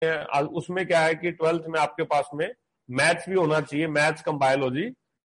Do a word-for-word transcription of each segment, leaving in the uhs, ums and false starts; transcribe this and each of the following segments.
हैं, उसमें क्या है कि ट्वेल्थ में आपके पास में मैथ्स भी होना चाहिए, मैथ्स कम बायोलॉजी।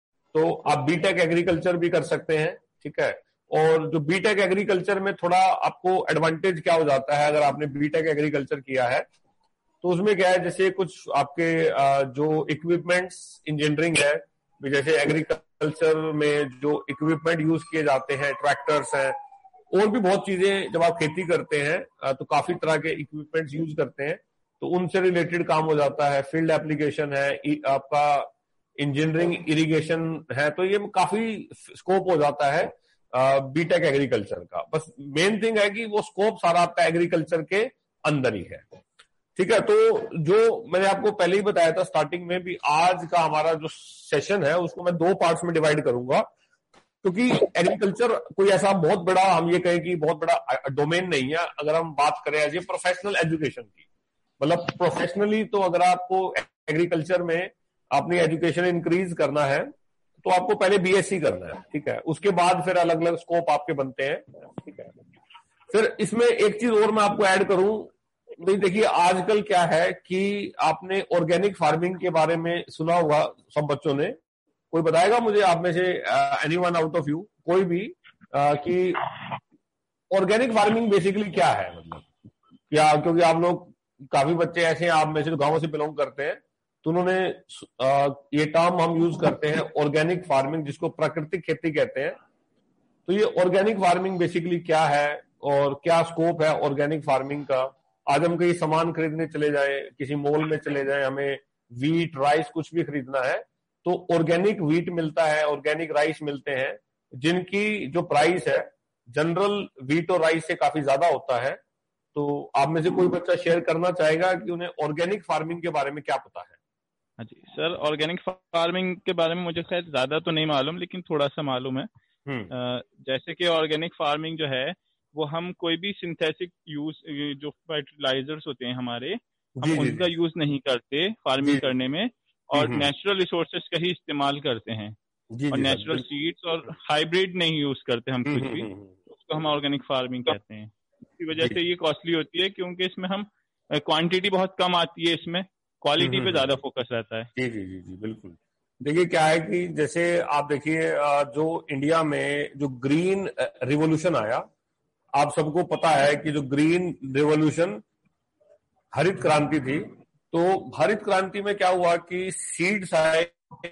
तो आप बीटेक एग्रीकल्चर भी कर सकते हैं, ठीक है। और जो बीटेक एग्रीकल्चर में थोड़ा आपको एडवांटेज क्या हो जाता है, अगर आपने बीटेक एग्रीकल्चर किया है तो उसमें क्या है, जैसे कुछ आपके जो इक्विपमेंट्स इंजीनियरिंग है, जैसे एग्रीकल्चर में जो इक्विपमेंट यूज किए जाते हैं, ट्रैक्टर्स हैं, और भी बहुत चीजें, जब आप खेती करते हैं तो काफी तरह के इक्विपमेंट्स यूज करते हैं, तो उनसे रिलेटेड काम हो जाता है। फील्ड एप्लीकेशन है, आपका इंजीनियरिंग इरिगेशन है, तो ये काफी स्कोप हो जाता है बीटेक एग्रीकल्चर का। बस मेन थिंग है कि वो स्कोप सारा आपका एग्रीकल्चर के अंदर ही है, ठीक है। तो जो मैंने आपको पहले ही बताया था स्टार्टिंग में भी, आज का हमारा जो सेशन है उसको मैं दो पार्ट्स में डिवाइड करूंगा, क्योंकि एग्रीकल्चर कोई ऐसा बहुत बड़ा, हम ये कहें कि बहुत बड़ा डोमेन नहीं है। अगर हम बात करें एज ए प्रोफेशनल एजुकेशन की, मतलब प्रोफेशनली, तो अगर आपको एग्रीकल्चर में अपनी एजुकेशन इंक्रीज करना है तो आपको पहले बीएससी करना है, ठीक है। उसके बाद फिर अलग अलग स्कोप आपके बनते हैं, ठीक है। फिर इसमें एक चीज और मैं आपको ऐड करूं, देखिए आजकल क्या है कि आपने ऑर्गेनिक फार्मिंग के बारे में सुना होगा सब बच्चों ने। कोई बताएगा मुझे आप में से, एनीवन आउट ऑफ यू, कोई भी, आ, कि ऑर्गेनिक फार्मिंग बेसिकली क्या है, मतलब क्या, क्योंकि आप लोग काफी बच्चे ऐसे हैं आप में से जो गांवों से बिलोंग करते हैं, तो उन्होंने आ, ये टर्म हम यूज करते हैं ऑर्गेनिक फार्मिंग, जिसको प्राकृतिक खेती कहते हैं। तो ये ऑर्गेनिक फार्मिंग बेसिकली क्या है और क्या स्कोप है ऑर्गेनिक फार्मिंग का। आज हम कहीं सामान खरीदने चले जाए, किसी मॉल में चले जाए, हमें वीट, राइस कुछ भी खरीदना है, तो ऑर्गेनिक वीट मिलता है, ऑर्गेनिक राइस मिलते हैं, जिनकी जो प्राइस है जनरल वीट और राइस से काफी ज्यादा होता है। तो आप में से कोई बच्चा शेयर करना चाहेगा कि उन्हें ऑर्गेनिक फार्मिंग के बारे में क्या पता है? हाँ जी सर, ऑर्गेनिक फार्मिंग के बारे में मुझे शायद ज्यादा तो नहीं मालूम, लेकिन थोड़ा सा मालूम है। जैसे कि ऑर्गेनिक फार्मिंग जो है वो हम कोई भी सिंथेटिक यूज, जो फर्टिलाइजर्स होते हैं हमारे, हम उनका यूज नहीं करते फार्मिंग करने में, और नेचुरल रिसोर्सेज का ही इस्तेमाल करते हैं, और नेचुरल सीड्स और हाइब्रिड नहीं यूज करते हम कुछ भी, उसको हम ऑर्गेनिक फार्मिंग कहते हैं। इसकी वजह से ये कॉस्टली होती है, क्योंकि इसमें हम क्वांटिटी बहुत कम आती है, इसमें क्वालिटी पे ज्यादा फोकस रहता है। जी जी जी जी बिल्कुल। देखिए क्या है कि जैसे आप देखिए, जो इंडिया में जो ग्रीन रिवॉल्यूशन आया, आप सबको पता है कि जो ग्रीन रिवॉल्यूशन हरित क्रांति थी, तो हरित क्रांति में क्या हुआ कि सीड्स आए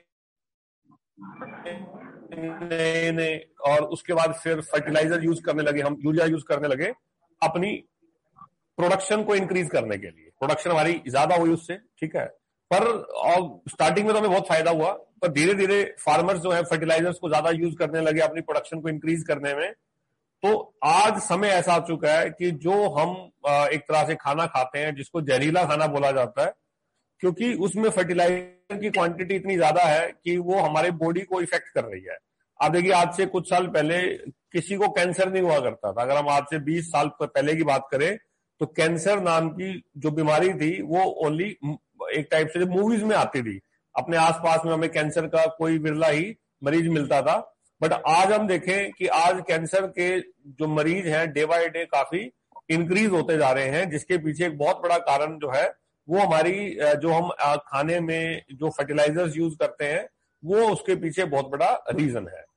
नए नए, और उसके बाद फिर फर्टिलाइजर यूज करने लगे, हम यूरिया यूज करने लगे अपनी प्रोडक्शन को इंक्रीज करने के लिए। प्रोडक्शन हमारी ज्यादा हुई उससे, ठीक है। पर स्टार्टिंग में तो हमें बहुत फायदा हुआ, पर धीरे धीरे फार्मर्स जो है फर्टिलाइजर्स को ज्यादा यूज करने लगे अपनी प्रोडक्शन को इंक्रीज करने में। तो आज समय ऐसा आ चुका है कि जो हम एक तरह से खाना खाते हैं, जिसको जहरीला खाना बोला जाता है, क्योंकि उसमें फर्टिलाइजर की क्वांटिटी इतनी ज्यादा है कि वो हमारे बॉडी को इफेक्ट कर रही है। आप देखिए, आज से कुछ साल पहले किसी को कैंसर नहीं हुआ करता था। अगर हम आज से बीस साल पहले की बात करें तो कैंसर नाम की जो बीमारी थी वो ओनली एक टाइप से मूवीज में आती थी। अपने आसपास में हमें कैंसर का कोई बिरला ही मरीज मिलता था। बट आज हम देखें कि आज कैंसर के जो मरीज हैं डे बाय डे काफी इंक्रीज होते जा रहे हैं, जिसके पीछे एक बहुत बड़ा कारण जो है वो हमारी जो हम खाने में जो फर्टिलाइजर्स यूज करते हैं, वो उसके पीछे बहुत बड़ा रीजन है।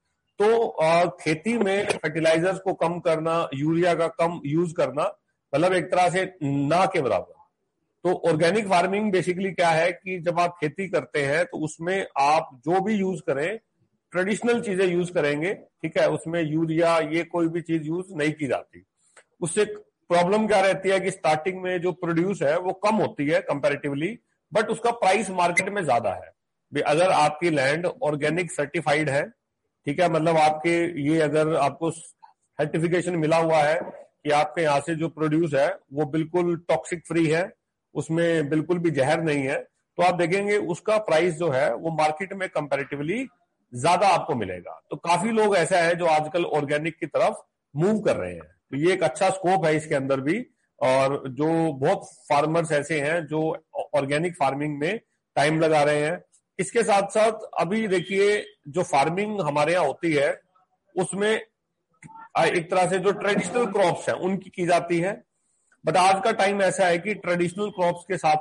तो खेती में फर्टिलाइजर्स को कम करना, यूरिया का कम यूज करना, मतलब एक तरह से ना के बराबर। तो ऑर्गेनिक फार्मिंग बेसिकली क्या है कि जब आप खेती करते हैं तो उसमें आप जो भी यूज करें, ट्रेडिशनल चीजें यूज करेंगे, ठीक है। उसमें यूरिया ये कोई भी चीज यूज नहीं की जाती। उससे प्रॉब्लम क्या रहती है कि स्टार्टिंग में जो प्रोड्यूस है वो कम होती है कंपैरेटिवली, बट उसका प्राइस मार्केट में ज्यादा है। अगर आपकी लैंड ऑर्गेनिक सर्टिफाइड है, ठीक है, मतलब आपके ये अगर आपको सर्टिफिकेशन मिला हुआ है कि आपके यहाँ से जो प्रोड्यूस है वो बिल्कुल टॉक्सिक फ्री है, उसमें बिल्कुल भी जहर नहीं है, तो आप देखेंगे उसका प्राइस जो है वो मार्केट में कंपैरेटिवली ज्यादा आपको मिलेगा। तो काफी लोग ऐसा है जो आजकल ऑर्गेनिक की तरफ मूव कर रहे हैं। तो ये एक अच्छा स्कोप है इसके अंदर भी, और जो बहुत फार्मर्स ऐसे हैं जो ऑर्गेनिक फार्मिंग में टाइम लगा रहे हैं। इसके साथ साथ अभी देखिए जो फार्मिंग हमारे यहाँ होती है उसमें एक तरह से जो ट्रेडिशनल क्रॉप्स हैं उनकी की जाती है, बट आज का टाइम ऐसा है कि ट्रेडिशनल क्रॉप्स के साथ